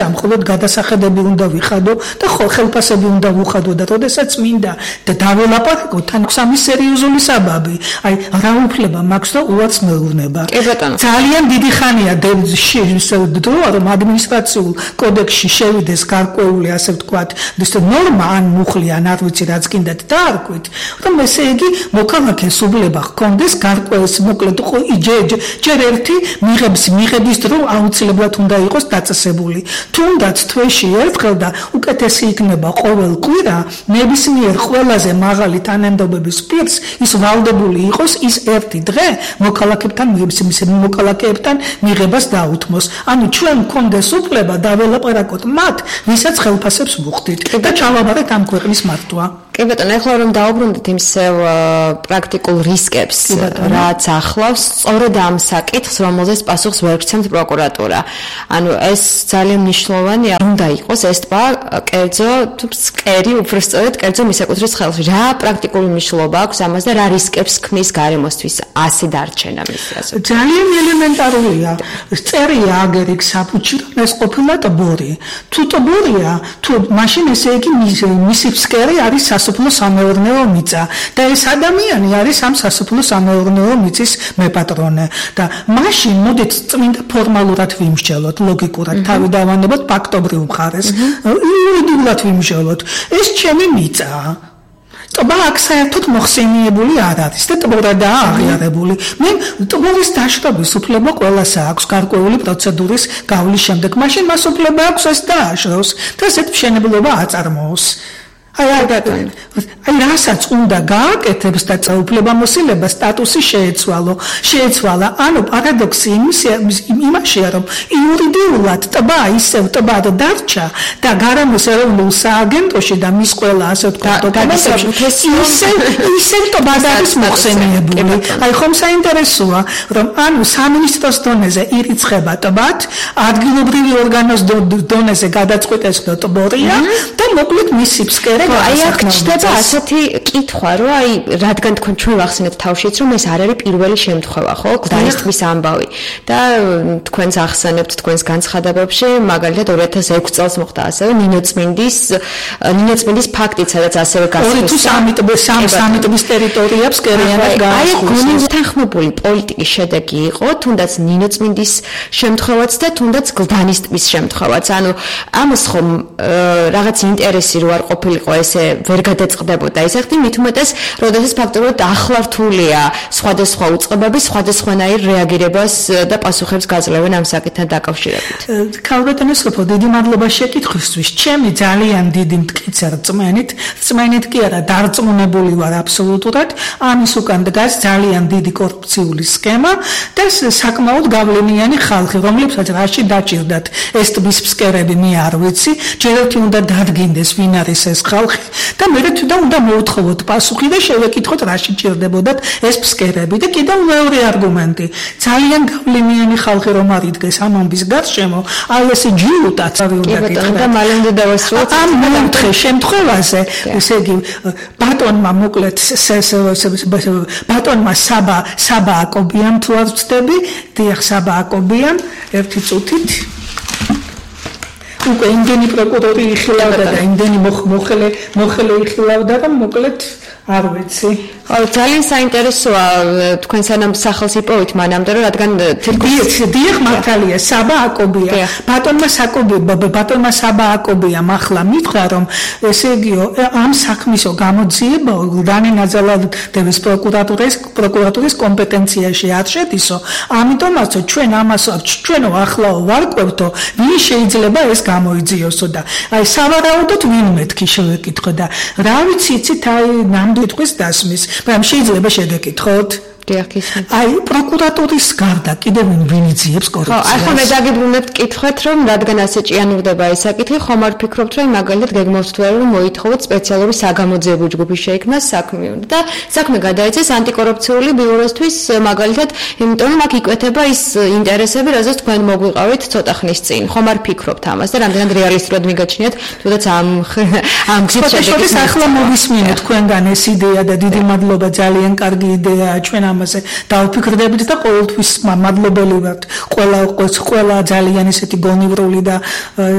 მხოლოდ გადასახედები უნდა ვიხადო და ხელფასები უნდა ვუხადო და როდესაც მინდა და დაველაპარაკო თან სამი სერიოზული საბაბი. აი რა უფლება მაქვს და უარს მეუბნება. ძალიან დიდი ხანია დრო რომ ადმინისტრაციულ კოდექსში შევიდეს გარკვეული ასე ვთქვათ ნორმა ან მუხლი ან არ ვიცი რაც კიდათ დაარქვით რომ ესე იგი მოქალაქეს უბლება ჰქონდეს გარკვეულს მოკლედ ჯერ ერთი მიღების დრო აუცილებლად უნდა იყოს დაწესებული. თუნდაც თვეში ერთხელ და უკეთესი იქნება ყოველ კვირა ნებისმიერ ყველაზე მაღალი თანამდებობის პირს ის ვალდებული იყოს ის ერთი დღე მოქალაქეებთან მიღებას დაუთმოს. ანუ ჩვენ მქონდეს უფლება დაველაპარაკოთ მათ, ვისაც ხელფასებს ვუხდით და ჩავაბარეთ ამ ქვეყნის მართვა. კი ბატონო, ეხლა რომ დავუბრუნდით იმ პრაქტიკულ რისკებს, რაც ახლავს, სწორედ ამ საკითხს, რომელზეც პასუხს ვერ გცემთ პროკურატურა. ანუ ეს ძალიან მნიშვნელოვანია, უნდა იყოს ეს ტბა კერძო თუ ფსკერი, უბრალოდ კერძო მისაკუთრის ხელში. რა პრაქტიკული მნიშვნელობა აქვს ამას და რა რისკებს ქმნის გარემოსთვის ასი დარჩენა მისი ასე. ძალიან ელემენტარულია. წერია აგერიქ საფუჩი, რომ ეს ყოფილა ტბორი. თუ ტბორია, თუ მაშინ ესე იგი მისი ფსკერი არის სასოფლო სამეურნეო მიწა და ეს ადამიანი არის ამ სასოფლო სამეურნეო მიწის მეპატრონე და მაშინ მოდით წმინდა ფორმალურად ვიმსჯელოთ ლოგიკურად თავი დავანებოთ ფაქტობრივ მხარეს იურიდიულად ვიმსჯელოთ ეს ჩემი მიწაა ტბა აქ საერთოდ მოხსენიებული არ არის და ტბორადაა აღიარებული. მე ტბორის დაშრობის უფლება ყველასა აქვს გარკვეული პროცედურის გავლის შემდეგ. მაშინ მას უფლება აქვს ეს დააშროს და ესეთ მშენებლობა აწარმოოს. აი რასაც უნდა გააკეთებს და უფლებამოსილება სტატუსი შეეცვალა. ანუ პარადოქსი იმაშია, რომ იურიდიულად ტბა ისევ ტბად დარჩა და გარემოს ეროვნულ სააგენტოში და მის ყველა ასე ვთქვათ დოკუმენტებში ისევ ტბად არის მოხსენიებული. აი ხომ საინტერესოა, რომ ანუ სამინისტროს დონეზე ირიცხება ტბად, ადგილობრივი ორგანოს დონეზე გადაწყვეტეს რომ ტბორია და მოკლედ მისი ფსკერი აი აქ ჩდება ასეთი კითხვა, რომ აი რადგან თქვენ ჩვენ ვახსენეთ თავშიც, რომ ეს არ არის პირველი შემთხვევა, ხო, გზანის ტბის ამბავი და თქვენს ახსენებთ თქვენს განცხადებებში, მაგალითად 2006 წელს მოხდა ასევე ნინოწმინდის ფაქტიც, სადაც ასევე გასხვისდა. სამი ტბის ტერიტორია ფსკერიანად გაასხვისდა. აი თანხმებული პოლიტიკის შედეგი იყო, თუნდაც ნინოწმინდის შემთხვევაც და თუნდაც გზანის ტბის შემთხვევაც. ანუ ამას ხომ რაღაც ინტერესი რო არ ყოფილიყო ესე ვერ გადაწყდებოდა ისეთი მით უმეტეს როდესაც ფაქტობრივად ახლა რთულია სხვადასხვა უწყებების სხვადასხვანაირ რეაგირებას და პასუხებს გაძლევენ ამ საკითხთან დაკავშირებით. ქალბატონისოფო, დიდი მადლობა შეკითხვისთვის. ჩემი ძალიან დიდი მტკიცე რწმენით კი არა დარწმუნებული ვარ აბსოლუტურად. ამის უკან დგას ძალიან დიდი კორუფციული სქემა და საკმაოდ გავლენიანი ხალხი, რომლებსაც რაში დაჭირდათ ეს ტბის ფსკერები მე არ ვიცი. ჯერ ერთი უნდა დადგინდეს ვინ არის ეს ხალხი და მე უნდა მოუთხოვოთ პასუხი და შევეკითხოთ რაში ჭირდებოდათ ეს ფსკერები და კიდევ მეორე არგუმენტი ძალიან გავლენიანი ხალხი რომ არ იდგეს ამ ამბის გარშემო აი ესე ჯიუტაც არ უნდა კითხოთ და მალე უნდა დავასრულოთ ამ მომთხე შემთხვევაზე ესე იგი ბატონმა მოკლედ ბატონმა საბა აკობიან თუ არ ვწდები დიახ საბა აკობიან ერთი წუთით უკვე იმდენი პროკურორი იხილავდა და იმდენი მოხელე იხილავდა რომ მოკლედ არ ვიცი. ძალიან საინტერესოა თქვენ სანამ სახელს იპოვით მანამდე რომ რადგან დიახ მართალია საბა აკობია ბატონმა საბა აკობია ახლა მითხრა რომ ესე იგი ამ საქმისო გამოძიება გლდანი ნაძალადების პროკურატურის კომპეტენციაში არ შედისო ამიტომაც ჩვენ ჩვენო ახლაო ვარკვევთო ვინ შეიძლება ეს გამოიძიოსო და აი სავარაუდოდ ვინ მეთქი შევეკითხო და რა ვიცი იცით აი ნამდვილ თქვის დასმის მაგრამ შეიძლება შეგეკითხოთ აი პროკურატურის გარდა კიდევ ვინ იძიებს კორუფციას? ახლა მე დაგიბრუნებთ კითხვით რომ რადგან ასე ჭიანურდება ეს საკითხი, ხომ არ ფიქრობთ რომ მაგალითად გეგმავთ თუ არა რომ მოითხოვოთ სპეციალური საგამოძიებო ჯგუფი შეიქმნას საქმე და საქმე გადაეცეს ანტიკორუფციული ბიუროსთვის მაგალითად, იმიტომ რომ აქ იკვეთება ის ინტერესები, რასაც თქვენ მოგვიყავით ცოტა ხნის წინ. ხომ არ ფიქრობთ ამას და რამდენად რეალისტურად მიგაჩნიათ, თუნდაც ამ გზით შედეგის ახლა მოვისმინეთ თქვენგან ეს იდეა და დიდი მადლობა ძალიან კარგი იდეაა ჩვენ ამაზე დავფიქრდებით და ყოველთვის მადლობელი ვართ ყველა ძალიან ისეთი გონივრული და